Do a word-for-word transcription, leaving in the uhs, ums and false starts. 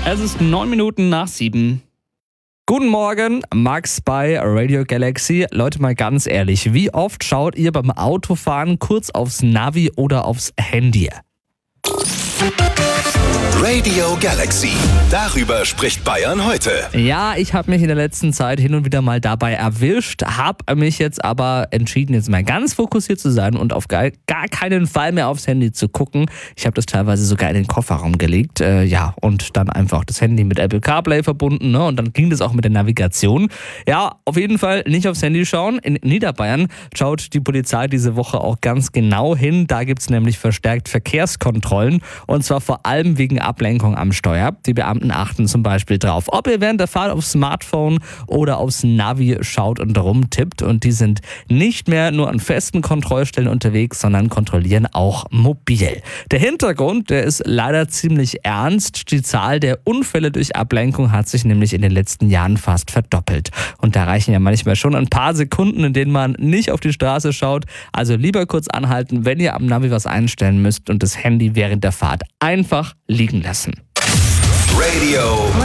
Es ist neun Minuten nach sieben. Guten Morgen, Max bei Radio Galaxy. Leute, mal ganz ehrlich, wie oft schaut ihr beim Autofahren kurz aufs Navi oder aufs Handy? Radio Galaxy. Darüber spricht Bayern heute. Ja, ich habe mich in der letzten Zeit hin und wieder mal dabei erwischt, habe mich jetzt aber entschieden, jetzt mal ganz fokussiert zu sein und auf gar, gar keinen Fall mehr aufs Handy zu gucken. Ich habe das teilweise sogar in den Kofferraum gelegt, äh, ja, und dann einfach das Handy mit Apple CarPlay verbunden, ne, und dann ging das auch mit der Navigation. Ja, auf jeden Fall nicht aufs Handy schauen. In Niederbayern schaut die Polizei diese Woche auch ganz genau hin. Da gibt es nämlich verstärkt Verkehrskontrollen und zwar vor allem wegen Ablenkung am Steuer. Die Beamten achten zum Beispiel drauf, ob ihr während der Fahrt aufs Smartphone oder aufs Navi schaut und rumtippt. Und die sind nicht mehr nur an festen Kontrollstellen unterwegs, sondern kontrollieren auch mobil. Der Hintergrund, der ist leider ziemlich ernst. Die Zahl der Unfälle durch Ablenkung hat sich nämlich in den letzten Jahren fast verdoppelt. Und da reichen ja manchmal schon ein paar Sekunden, in denen man nicht auf die Straße schaut. Also lieber kurz anhalten, wenn ihr am Navi was einstellen müsst und das Handy während der Fahrt einfach liegen lassen. Radio